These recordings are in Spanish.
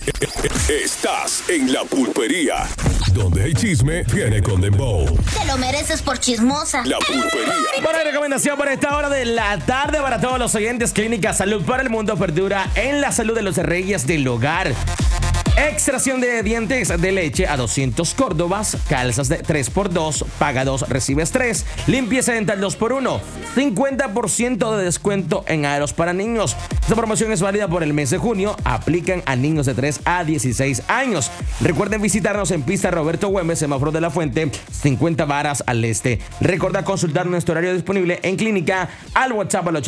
Estás en La Pulpería, donde el chisme viene con dembow. Te lo mereces por chismosa. La Pulpería. Buena recomendación para esta hora de la tarde para todos los oyentes. Clínica Salud para el Mundo perdura en la salud de los reyes del hogar. Extracción de dientes de leche a 200 córdobas, calzas de 3x2, paga 2, recibes 3, limpieza dental 2x1, 50% de descuento en aros para niños. Esta promoción es válida por el mes de junio, aplican a niños de 3 a 16 años. Recuerden visitarnos en pista Roberto Güemes, semáforo de la Fuente, 50 varas al este. Recuerda consultar nuestro horario disponible en clínica al WhatsApp al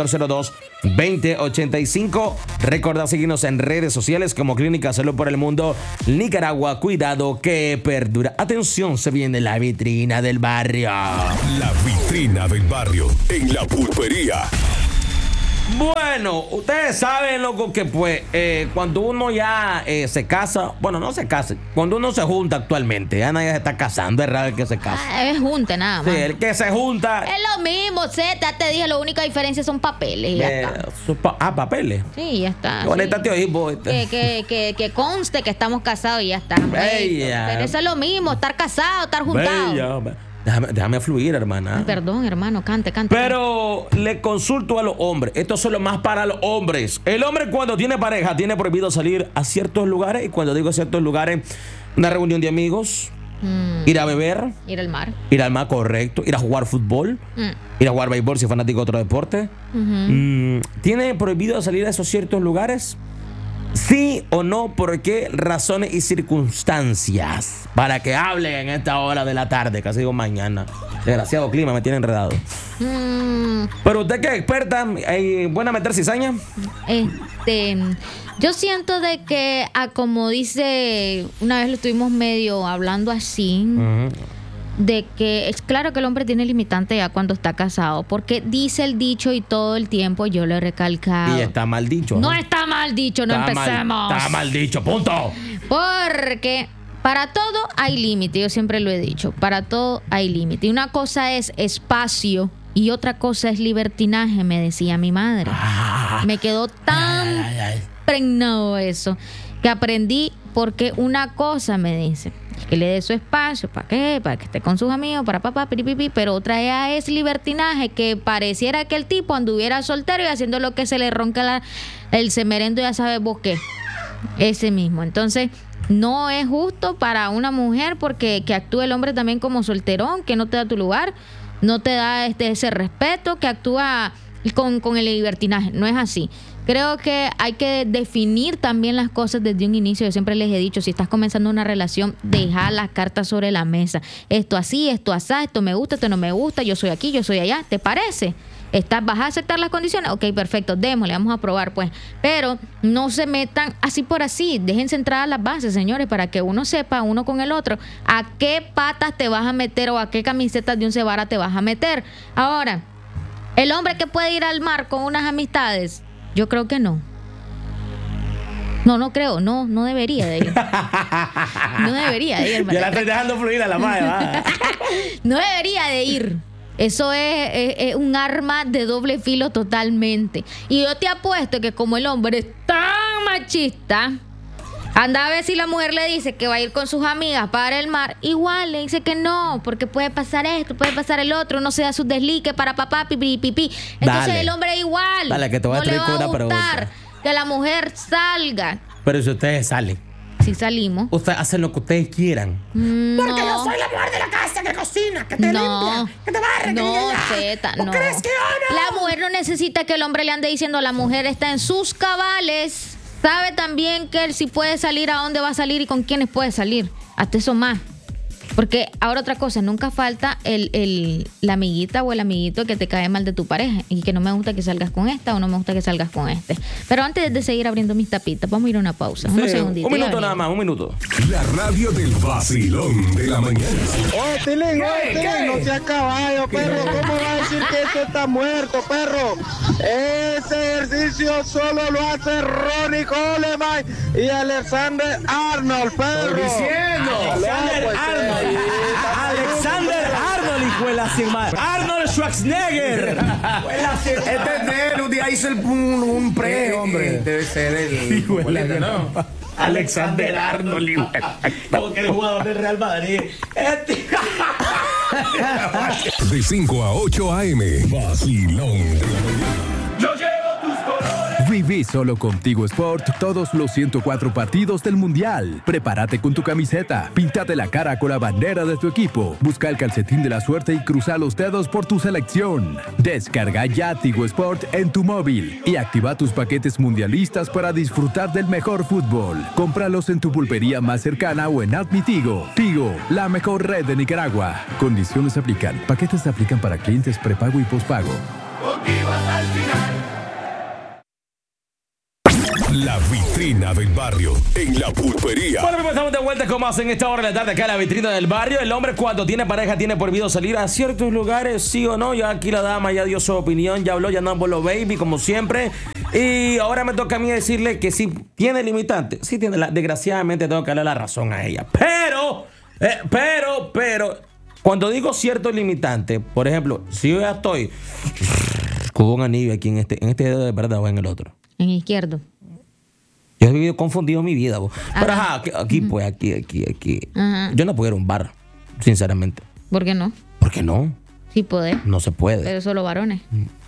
8402-2085. Recuerda seguirnos en redes sociales como Clínica Salud por el Mundo Nicaragua. Cuidado que perdura. Atención, se viene la vitrina del barrio. La vitrina del barrio en La Pulpería. Bueno, ustedes saben, loco, que pues cuando uno ya se casa, bueno, no se casa, cuando uno se junta actualmente, ya nadie se está casando, es raro el que se casa. Es junta nada más. Sí, el que se junta. Es lo mismo, ya te dije, la única diferencia son papeles y ya está. Papeles. Sí, ya está. Bonita te oí, boy. Que conste que estamos casados y ya está. Bella. Pero eso es lo mismo, estar casado, estar juntado. Bella. Déjame fluir, hermana. Perdón, hermano, cante. Pero le consulto a los hombres. Esto es solo más para los hombres. El hombre cuando tiene pareja tiene prohibido salir a ciertos lugares. Y cuando digo ciertos lugares, una reunión de amigos, ir a beber, ir al mar. Ir al mar, correcto. Ir a jugar fútbol, ir a jugar béisbol si es fanático de otro deporte. ¿Tiene prohibido salir a esos ciertos lugares? ¿Sí o no? ¿Por qué razones y circunstancias? Para que hablen en esta hora de la tarde, casi digo mañana. Desgraciado clima, me tiene enredado. Pero usted que es experta, ¿buena meter cizaña? Yo siento de que, como dice, una vez lo estuvimos medio hablando así, de que es claro que el hombre tiene limitante ya cuando está casado, porque dice el dicho y todo el tiempo yo lo he recalcado. Y está mal dicho. No está mal dicho, no empecemos. Está mal dicho, punto. Porque para todo hay límite, yo siempre lo he dicho, para todo hay límite. Y una cosa es espacio y otra cosa es libertinaje, me decía mi madre. Me quedó tan pregnado eso que aprendí, porque una cosa me dice que le dé su espacio, ¿para qué? Para que esté con sus amigos, para papá, piripipi, pero otra ya es libertinaje, que pareciera que el tipo anduviera soltero y haciendo lo que se le ronca el semerendo, ya sabes vos qué, ese mismo. Entonces, no es justo para una mujer porque que actúe el hombre también como solterón, que no te da tu lugar, no te da ese respeto, que actúa con el libertinaje. No es así. Creo que hay que definir también las cosas desde un inicio. Yo siempre les he dicho, si estás comenzando una relación, deja las cartas sobre la mesa. Esto así, esto asá, esto me gusta, esto no me gusta, yo soy aquí, yo soy allá. ¿Te parece? ¿Vas a aceptar las condiciones? Ok, perfecto, démosle, vamos a probar pues. Pero no se metan así por así. Déjense entrar a las bases, señores, para que uno sepa, uno con el otro, a qué patas te vas a meter o a qué camisetas de 11 varas te vas a meter. Ahora, el hombre que puede ir al mar con unas amistades, yo creo que no. No creo, no debería de ir. No debería de ir. Ya la estoy dejando fluir a la madre. No debería de ir. Eso es un arma de doble filo totalmente. Y yo te apuesto que como el hombre es tan machista, anda a ver si la mujer le dice que va a ir con sus amigas para el mar, igual le dice que no, porque puede pasar esto, puede pasar el otro, no se da sus desliques para papá, pipi. Entonces el hombre igual. Dale, que te voy a traer con una pregunta. Que la mujer salga. Pero si ustedes salen, si salimos, ustedes hacen lo que ustedes quieran. Porque yo soy la mujer de la casa que cocina, que te limpia, que te barre, no. ¿Crees que yo no? La mujer no necesita que el hombre le ande diciendo, la mujer está en sus cabales. Sabe también que él si puede salir, a dónde va a salir y con quiénes puede salir. Hasta eso más. Porque ahora otra cosa, nunca falta la amiguita o el amiguito que te cae mal de tu pareja y que no me gusta que salgas con esta o no me gusta que salgas con este. Pero antes de seguir abriendo mis tapitas, vamos a ir a una pausa. Sí, unos segunditos. Un minuto nada más, un minuto. La radio del vacilón de la mañana. Tilín, no seas caballo, perro. ¿Cómo va a decir que esto está muerto, perro? Ese ejercicio solo lo hace Ronnie Coleman y Alexander Arnold, perro. Estoy diciendo. Alexander Arnold, hijo de la sin madre. Arnold Schwarzenegger. Este es de él, un día hizo un pre, hombre. Debe ser el. Hijo de la, ¿no? Alexander Arnold. Como que eres jugador del Real Madrid. De 5 a 8 a.m. Vacilón. Yo llevo tus colores. Viví solo contigo Sport todos los 104 partidos del Mundial. Prepárate con tu camiseta, píntate la cara con la bandera de tu equipo, busca el calcetín de la suerte y cruza los dedos por tu selección. Descarga ya Tigo Sport en tu móvil y activa tus paquetes mundialistas para disfrutar del mejor fútbol. Cómpralos en tu pulpería más cercana o en Admi Tigo. Tigo, la mejor red de Nicaragua. Condiciones aplican. Paquetes se aplican para clientes prepago y pospago. Contigo hasta el final. La vitrina del barrio en la pulpería. Bueno, pues estamos de vuelta con más en esta hora de la tarde acá en la vitrina del barrio. El hombre cuando tiene pareja tiene prohibido salir a ciertos lugares, sí o no. Ya aquí la dama ya dio su opinión, ya habló, ya no habló baby como siempre. Y ahora me toca a mí decirle que sí tiene limitante. Sí tiene, desgraciadamente tengo que darle la razón a ella. Pero, cuando digo cierto limitante, por ejemplo, si yo ya estoy con un anillo aquí en este dedo de verdad o en el otro. En izquierdo. Yo he vivido confundido mi vida, vos. Pero ajá, aquí. Ajá. Yo no puedo ir a un bar, sinceramente. ¿Por qué no? ¿Por qué no? Sí podés. No se puede. Pero solo varones.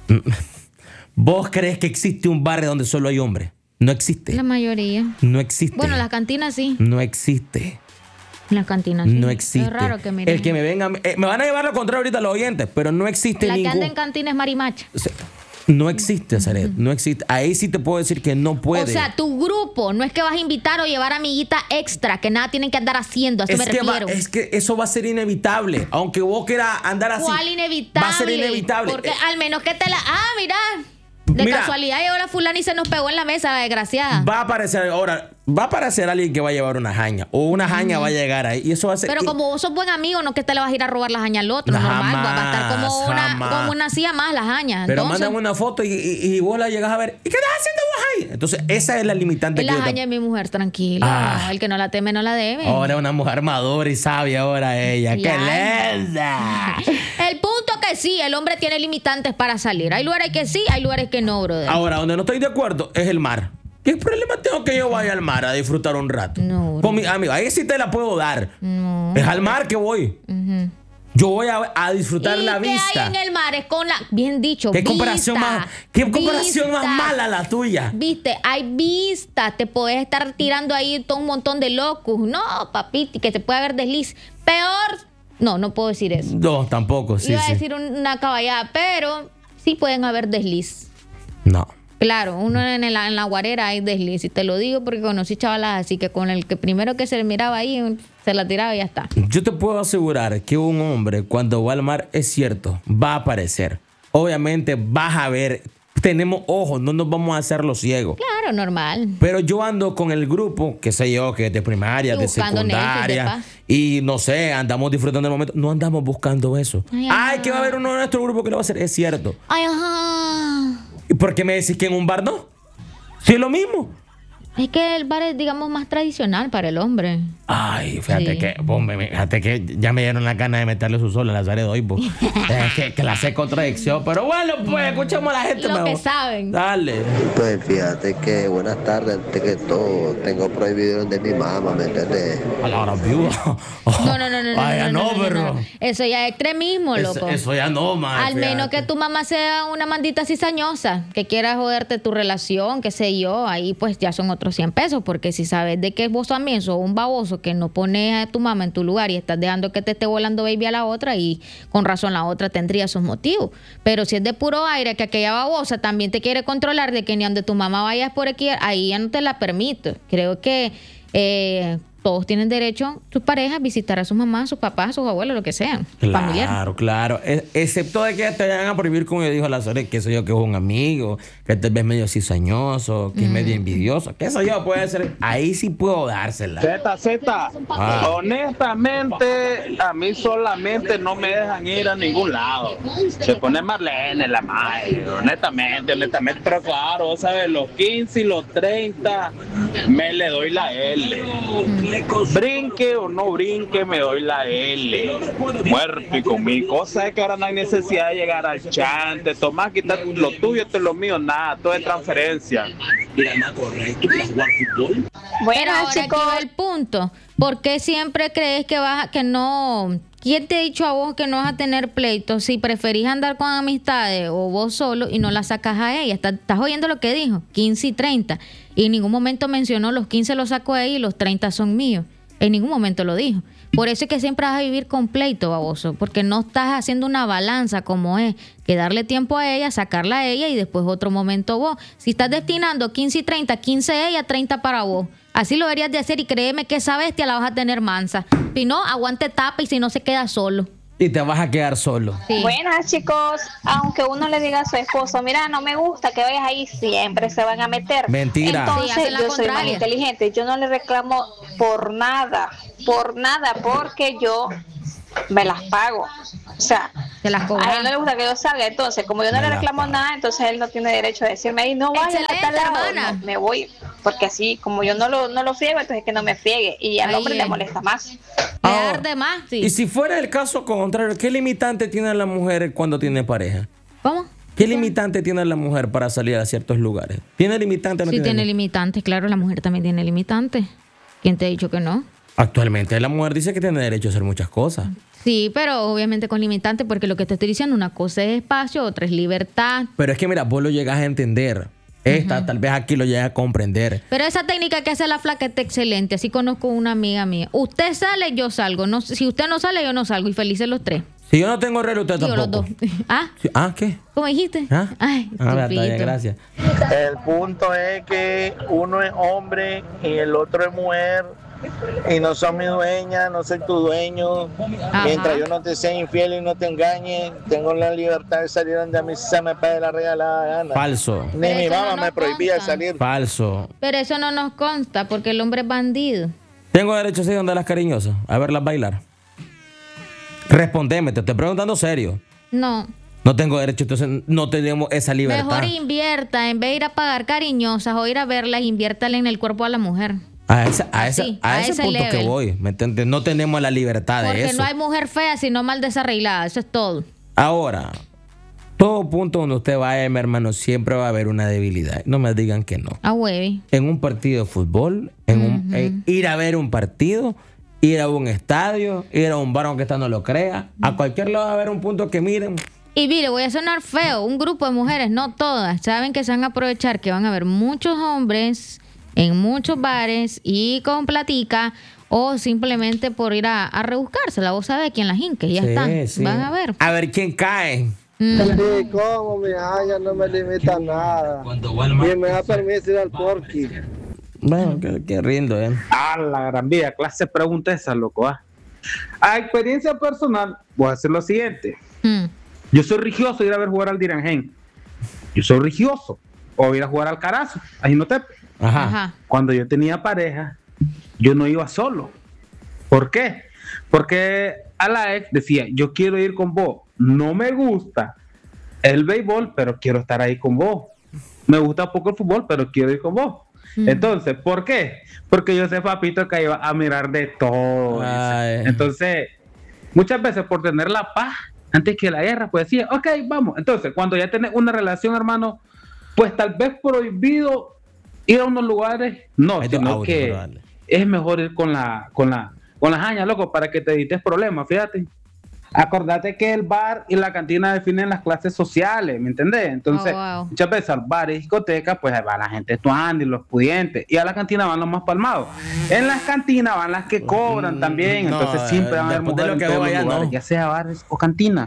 ¿Vos crees que existe un bar donde solo hay hombres? No existe. La mayoría. No existe. Bueno, las cantinas sí. No existe. Las cantinas sí. No existe. Es raro que miren. El que me venga... me van a llevar lo contrario ahorita los oyentes, pero no existe La que ningún... anda en cantina es marimacha. No existe, Zaret. No existe. Ahí sí te puedo decir que no puede. O sea, tu grupo no es que vas a invitar o llevar amiguita extra, que nada tienen que andar haciendo. A eso me refiero. Es que eso va a ser inevitable. Aunque vos quieras andar así. ¿Cuál inevitable? Va a ser inevitable. Porque al menos que te la... Mira. De casualidad llegó la fulana y se nos pegó en la mesa, la desgraciada. Va a aparecer alguien que va a llevar una jaña. O una jaña va a llegar ahí. Y eso va a ser... Pero como vos sos buen amigo, no que te le vas a ir a robar la jaña al otro. Normal, va a estar como una silla más la jaña. Pero entonces, mandan una foto y vos la llegas a ver. ¿Y qué estás haciendo vos ahí? Entonces, esa es la limitante. La jaña es mi mujer, tranquila. El que no la teme, no la debe. Ahora una mujer madura y sabia, ahora ella. ¡Qué linda! El punto que sí, el hombre tiene limitantes para salir. Hay lugares que sí, hay lugares que no, brother. Ahora, donde no estoy de acuerdo es el mar. ¿Qué problema tengo que yo vaya al mar a disfrutar un rato? No, con mi amigo, ahí sí te la puedo dar. No. Es al mar que voy. Yo voy a disfrutar la ¿Y qué vista. hay en el mar? Es con la... Bien dicho, ¿Qué comparación más mala la tuya? Viste, hay vista. Te podés estar tirando ahí todo un montón de locus. No, papiti, que te puede haber desliz. Peor... No puedo decir eso. No, tampoco, sí. Iba a decir una caballada, pero sí pueden haber desliz. No. Claro, uno en la guarera hay desliz. Y te lo digo porque conocí chavalas así que con el que primero que se le miraba ahí, se la tiraba y ya está. Yo te puedo asegurar que un hombre cuando va al mar, es cierto, va a aparecer. Obviamente vas a ver, tenemos ojos, no nos vamos a hacer los ciegos. Claro, normal. Pero yo ando con el grupo, qué sé yo, que es de primaria, de secundaria, y no sé, andamos disfrutando del momento. No andamos buscando eso. Ay, que va a haber uno de nuestro grupo que lo va a hacer. Es cierto. Ay, ajá. ¿Y por qué me decís que en un bar no? Sí, es lo mismo. Es que el bar es, digamos, más tradicional para el hombre. Ay, fíjate que ya me dieron la gana de meterle su sol a la Zaret hoy, pues. Es que la sé contradicción, pero bueno, pues escuchemos a la gente. Lo que saben. Dale. Pues fíjate que buenas tardes, antes que todo, tengo prohibido de mi mamá, ¿me entiendes? A la hora viva. No. Ay, no, pero. Eso ya es extremismo, loco. Eso ya no, man. Al menos que tu mamá sea una maldita cizañosa, que quiera joderte tu relación, qué sé yo, ahí pues ya son otros 100 pesos, porque si sabes de que vos también sos un baboso que no pones a tu mamá en tu lugar y estás dejando que te esté volando baby a la otra, y con razón la otra tendría sus motivos. Pero si es de puro aire que aquella babosa también te quiere controlar de que ni donde tu mamá vayas por aquí, ahí ya no te la permito. Creo que todos tienen derecho, sus parejas, a visitar a sus mamás, sus papás, sus abuelos, lo que sean, familiar. Claro. Excepto de que te vayan a prohibir, como yo dijo la Zaret, que soy yo, que es un amigo, que te ves medio cizañoso, que es medio envidioso, que eso yo puede ser. Ahí sí puedo dársela. Z, honestamente, a mí solamente no me dejan ir a ningún lado. Se pone Marlene, la madre, honestamente, pero claro, ¿sabes? Los 15 y los 30 me le doy la L. Brinque o no brinque, me doy la L. Muerto y con mi cosa es que ahora no hay necesidad de llegar al chante. Tomás, quitar lo tuyo, esto es lo mío, nada, todo es transferencia. Pero ahora aquí va el punto. ¿Por qué siempre crees que no? ¿Quién te ha dicho a vos que no vas a tener pleitos si preferís andar con amistades o vos solo y no la sacas a ella? ¿Estás oyendo lo que dijo? 15 y 30. Y en ningún momento mencionó los 15 los saco a ella y los 30 son míos. En ningún momento lo dijo. Por eso es que siempre vas a vivir con pleito, baboso. Porque no estás haciendo una balanza como es. Que darle tiempo a ella, sacarla a ella y después otro momento vos. Si estás destinando 15 y 30, 15 ella, 30 para vos. Así lo deberías de hacer y créeme que esa bestia la vas a tener mansa. Si no, aguante tapa y si no se queda solo. Y te vas a quedar solo. Sí. Buenas, chicos. Aunque uno le diga a su esposo, mira, no me gusta que vayas ahí, siempre se van a meter. Mentira. Entonces, Sí, hacen la yo soy más contraria. inteligente. Yo no le reclamo por nada, porque yo me las pago. O sea, Te las a cobran. él no le gusta que yo salga. Entonces, como yo no Me le las reclamo pago. nada, entonces él no tiene derecho a decirme ahí, no vaya a Excelente, tal lado. hermana. No, me voy. Porque así, como yo no lo friego, entonces que no me friegue. Y al Ahí hombre le es. molesta más. Le Ahora, arde más, sí. Y si fuera el caso contrario, ¿qué limitante tiene la mujer cuando tiene pareja? ¿Cómo? ¿Qué limitante tiene la mujer para salir a ciertos lugares? ¿Tiene limitante o no Sí, tiene tiene? limitantes, claro, la mujer también tiene limitantes. ¿Quién te ha dicho que no? Actualmente la mujer dice que tiene derecho a hacer muchas cosas. Sí, pero obviamente con limitantes, porque lo que te estoy diciendo, una cosa es espacio, otra es libertad. Pero es que mira, vos lo llegas a entender. Esta tal vez aquí lo llegas a comprender. Pero esa técnica que hace la flaca está excelente. Así conozco una amiga mía. Usted sale, yo salgo. No, si usted no sale, yo no salgo. Y felices los tres. Si yo no tengo reloj, usted Digo, los tampoco. dos. ¿Ah? Sí, ¿ah, qué? ¿Cómo dijiste? ¿Ah? Ay, Está bien, estúpido. gracias. El punto es que uno es hombre y el otro es mujer. Y no soy mi dueña, no soy tu dueño. Ajá. Mientras yo no te sea infiel y no te engañe, tengo la libertad de salir donde a mí se me pegue la regalada gana. Falso. Ni Pero mi eso mamá no me nos prohibía de consta. salir. Falso. Pero eso no nos consta, porque el hombre es bandido. ¿Tengo derecho a ir donde las cariñosas? A verlas bailar. Respondeme, te estoy preguntando serio. No. No tengo derecho, entonces no tenemos esa libertad. Mejor invierta, en vez de ir a pagar cariñosas o ir a verlas, inviértale en el cuerpo a la mujer. A Así, a ese ese punto que level. voy, ¿me entiendes? No tenemos la libertad de Porque eso. no hay mujer fea, sino mal desarreglada. Eso es todo. Ahora, todo punto donde usted vaya, mi hermano, siempre va a haber una debilidad. No me digan que no. A huevi. En un partido de fútbol, en ir a ver un partido, ir a un estadio, ir a un bar aunque esta no lo crea. A cualquier lado va a haber un punto que miren. Y mire, voy a sonar feo. Un grupo de mujeres, no todas, saben que se van a aprovechar que van a haber muchos hombres en muchos bares y con platica o simplemente por ir a rebuscársela. Vos sabés quién la jinque, ya Sí, está. sí. Van a ver. A ver quién cae. Sí, ¿cómo? Mi hija no me limita nada. Y me da permiso ir al porqui. Bueno, qué rindo, Ah, la gran vida, clase pregunta esa, loco. A experiencia personal, voy a hacer lo siguiente. Mm. Yo soy religioso de ir a ver jugar al Dirangen. Yo soy religioso. O ir a jugar al Carazo, a Jinotepe. Ajá. Ajá. Cuando yo tenía pareja, yo no iba solo. ¿Por qué? Porque a la ex decía, yo quiero ir con vos. No me gusta el béisbol, pero quiero estar ahí con vos. Me gusta poco el fútbol, pero quiero ir con vos. Entonces, ¿por qué? Porque yo sé, papito, que iba a mirar de todo. Ay. Entonces, muchas veces por tener la paz antes que la guerra, pues decía, ok, vamos. Entonces, cuando ya tenés una relación, hermano, pues tal vez prohibido ir a unos lugares, no, Hay dos sino audios, que pero dale. es mejor ir con la jaña, loco, para que te evites problemas, fíjate. Acordate que el bar y la cantina definen las clases sociales, ¿me entendés? Entonces, Oh, wow. muchas veces al bar y discoteca, pues ahí va la gente tuanda y los pudientes, y a la cantina van los más palmados. En las cantinas van las que cobran también, no, entonces siempre van a haber después de lo mujeres que en todos veo los allá, lugares, no. ya sea bares o cantinas.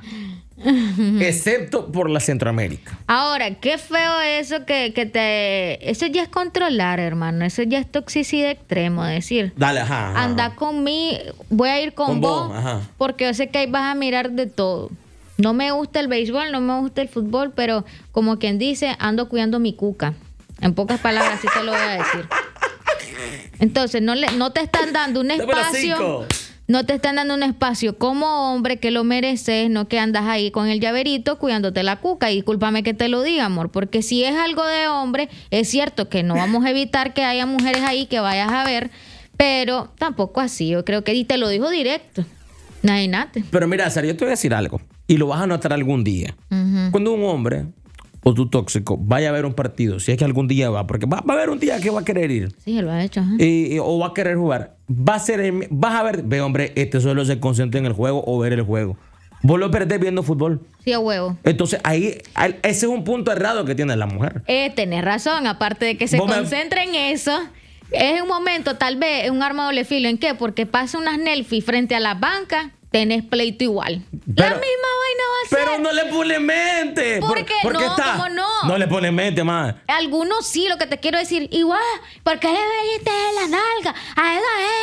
Excepto por la Centroamérica. Ahora, qué feo eso que te... Eso ya es controlar, hermano. Eso ya es toxicidad extremo. Decir, Dale, ajá. ajá. anda conmigo, voy a ir con Con vos, vos, ajá. porque yo sé que ahí vas a mirar de todo. No me gusta el béisbol, no me gusta el fútbol, pero como quien dice, ando cuidando mi cuca. En pocas palabras, así te lo voy a decir. Entonces, no te están dando un Dame los espacio... 5. No te están dando un espacio como hombre que lo mereces, no que andas ahí con el llaverito cuidándote la cuca. Y discúlpame que te lo diga, amor, porque si es algo de hombre, es cierto que no vamos a evitar que haya mujeres ahí que vayas a ver, Pero tampoco así, yo creo que y te lo dijo directo. Imagínate. Pero mira, Sara, yo te voy a decir algo. Y lo vas a notar algún día. Cuando un hombre o tu tóxico vaya a ver un partido, si es que algún día va, porque va a haber un día que va a querer ir. Sí, él lo ha hecho. O va a querer jugar. Vas a ver, ve, hombre, este solo se concentra en el juego o ver el juego. Vos lo perdés viendo fútbol. Sí, a huevo. Entonces, ahí, ese es un punto errado que tiene la mujer. Tenés razón, aparte de que se concentra en eso. Es un momento, tal vez, un arma de doble filo. ¿En qué? Porque pasa unas Nelfi frente a la banca, tenés pleito igual. La misma vaina va a ser. Pero no le pone mente. ¿Por qué no? ¿Cómo no? No le pone mente, más. Algunos sí, lo que te quiero decir. Igual, ¿por qué le veiste la nalga? A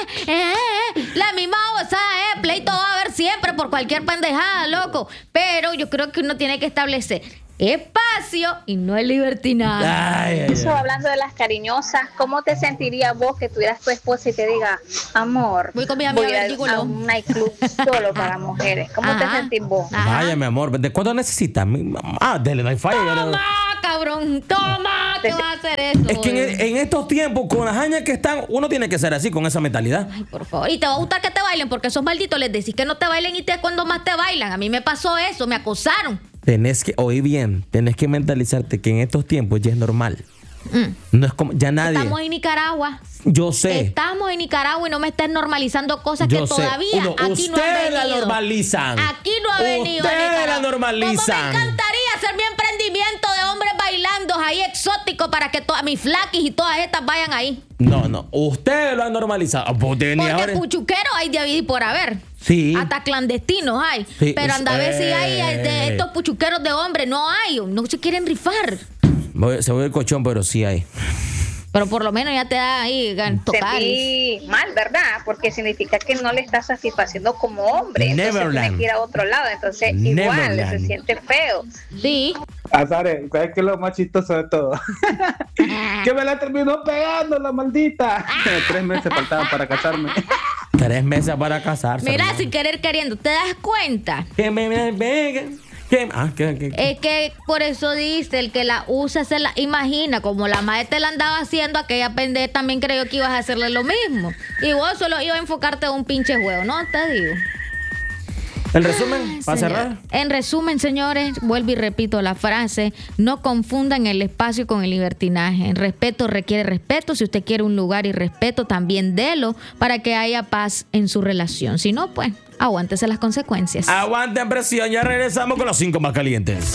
esa, La misma osada, pleito va a haber siempre por cualquier pendejada, loco. Pero yo creo que uno tiene que establecer espacio y no el libertinaje. Eso, hablando de las cariñosas, ¿cómo te sentirías vos que tuvieras tu esposa y te diga, amor, voy con mi amiga a un nightclub solo para mujeres? ¿Cómo te sentís vos? Vaya, mi amor, ¿de cuánto necesitas? Dele, no hay falla. Toma, cabrón, toma, ¿qué vas a hacer eso? Es que en estos tiempos, con las años que están, uno tiene que ser así, con esa mentalidad. Ay, por favor. Y te va a gustar que te bailen, porque esos malditos les decís que no te bailen y te es cuando más te bailan. A mí me pasó eso, me acosaron. Tenés que, oír bien, tenés que mentalizarte que en estos tiempos ya es normal. No es como, ya nadie. Estamos en Nicaragua. Yo sé. Estamos en Nicaragua y no me estés normalizando cosas que todavía aquí no han venido. Ustedes la normalizan. Aquí no ha venido. Ustedes la normalizan. Como me encantaría hacer mi emprendimiento de hombres bailando ahí exótico para que todas mis flaquis y todas estas vayan ahí. No. Ustedes lo han normalizado. Porque puchuqueros hay de ahí por haber. Sí. Hasta clandestinos hay. Sí. Pero anda a ver si hay de estos puchuqueros de hombres. No hay. No se quieren rifar. Se voy el colchón, pero sí hay. Pero por lo menos ya te da ahí tocar. Sentí mal, ¿verdad? Porque significa que no le estás satisfaciendo como hombre. Entonces tiene que ir a otro lado. Entonces igual se siente feo. Sí. Azare, ¿sabes qué es lo más chistoso de todo? Que me la terminó pegando la maldita. 3 meses faltaban para casarme. 3 meses para casarse. Mira, hermano. sin querer queriendo, ¿te das cuenta? Que me pegan. ¿Qué? Es que por eso dice, el que la usa se la imagina. Como la madre te la andaba haciendo, aquella pendeja también creyó que ibas a hacerle lo mismo. Y vos solo ibas a enfocarte en un pinche juego, ¿no? Te digo. En resumen, para cerrar. En resumen, señores, vuelvo y repito la frase: no confundan el espacio con el libertinaje. El respeto requiere respeto. Si usted quiere un lugar y respeto, también délo para que haya paz en su relación. Si no, pues, aguántese las consecuencias. Aguanten presión, ya regresamos con los 5 más calientes.